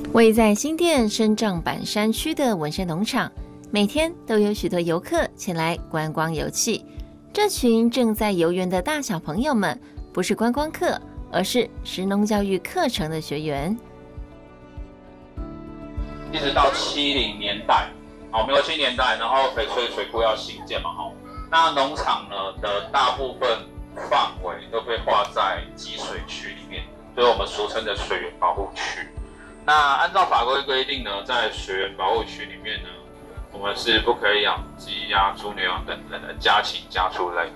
位在新店深藏板山区的文山农场，每天都有许多游客前来观光游憩。这群正在游园的大小朋友们，不是观光客，而是食农教育课程的学员。 一直到70年代，民国70年代，然后翡翠水库要兴建嘛，那农场呢的大部分范围都被划在集水区里面，就是我们俗称的水源保护区。那按照法规规定呢，在水源保护区里面呢，我们是不可以养鸡鸭、猪牛羊等等的家禽家畜类。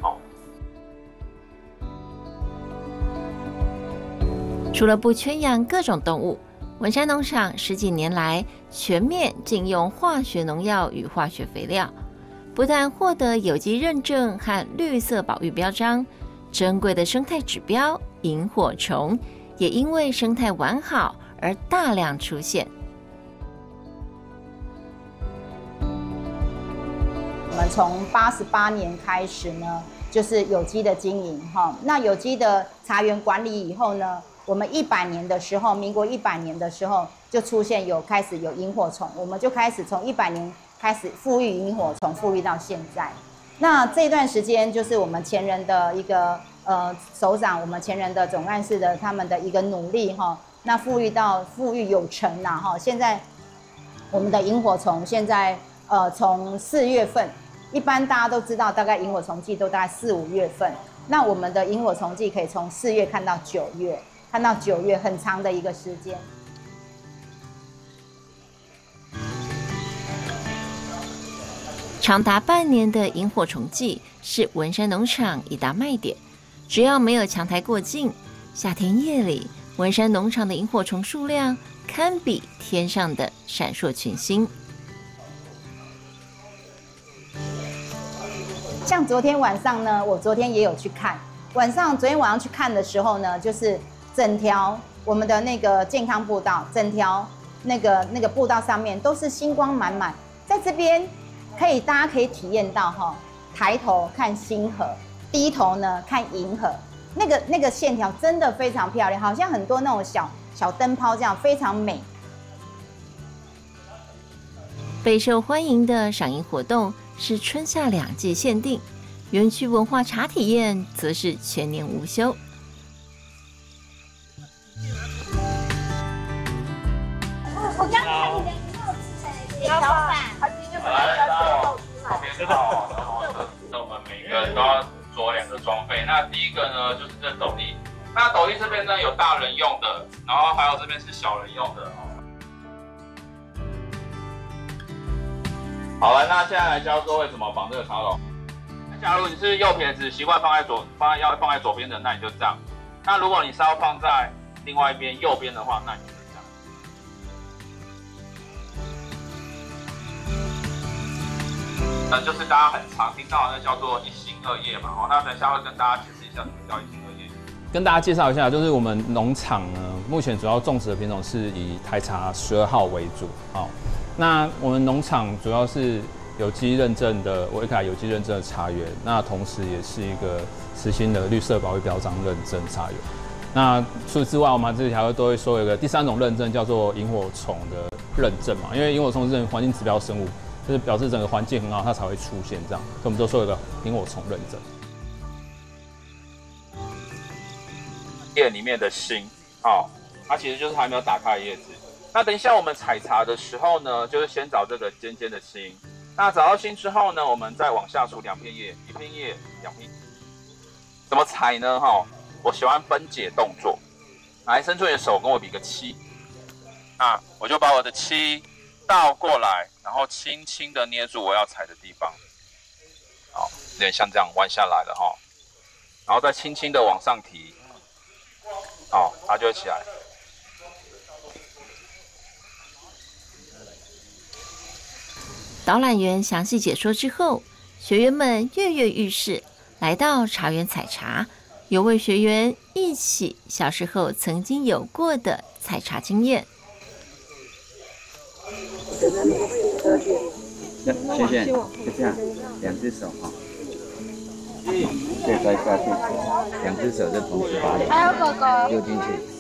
除了不圈养各种动物，文山农场10几年来全面禁用化学农药与化学肥料，不但获得有机认证和绿色保育标章，珍贵的生态指标萤火虫也因为生态完好而大量出现。 我们从88年开始呢，就是有机的经营哈。那有机的茶园管理以后呢，我们100年的时候，民国100年的时候就开始有萤火虫，我们就开始从100年开始复育萤火虫，复育到现在。那这段时间就是我们前人的一个首长，我们前人的总干事的他们的一个努力哈。那富裕有成呐哈，现在我们的萤火虫现在从4月份，一般大家都知道，大概萤火虫季都大概4、5月份，那我们的萤火虫季可以从4月看到9月，很长的一个时间。 长达半年的萤火虫季是文山农场一大卖点，只要没有强台过境，夏天夜里文山农场的萤火虫数量堪比天上的闪烁群星。 像昨天晚上呢，我昨天也有去看。昨天晚上去看的时候呢，就是整条我们的那个健康步道，整条那个步道上面都是星光满满。在这边大家可以体验到哈，抬头看星河，低头呢看银河。那个线条真的非常漂亮，好像很多那种小灯泡这样，非常美。 备受欢迎的赏萤活动是春夏2季限定，园区文化茶体验则是全年无休。 我刚看你的荧幕是小板，他今天把它露出来。 那我们每个人都要着2个装备。那第一个呢，就是这斗笠。那斗笠这边呢有大人用的，然后还有这边是小人用的。好了，那现在来教各位怎么绑这个茶篓。假如你是右撇子，习惯放在左边的，那你就这样。那如果你是要放在另外一边右边的话，那你就这样。就是大家很常听到的，叫做1心2业嘛。那等一下会跟大家解释一下什么叫1心2业。 跟大家介绍一下，就是我们农场呢，目前主要种植的品种是以台茶12号为主。那我们农场主要是有机认证的维卡有机认证的茶园，那同时也是一个实行的绿色保育标章认证茶园。那除此之外，我们这里还都会说有一个第3种认证，叫做萤火虫的认证嘛，因为萤火虫是环境指标生物，就是表示整个环境很好，它才会出现这样。所以我们都说有个萤火虫认证。 叶里面的心，它其实就是还没有打开的叶子。那等一下我们采茶的时候呢，就是先找这个尖尖的心。那找到心之后呢，我们再往下数2片叶，1片叶2片。怎么采呢？我喜欢分解动作。来，伸出你的手，跟我比个7。那我就把我的7倒过来，然后轻轻的捏住我要踩的地方。好，有点像这样弯下来了哈。然后再轻轻的往上提。它就会起来。 导览员详细解说之后，学员们跃跃欲试，来到茶园采茶。有位学员一起小时候曾经有过的采茶经验。 谢谢，就这样，2只手再摔下去，2只手就同时把它丢进去。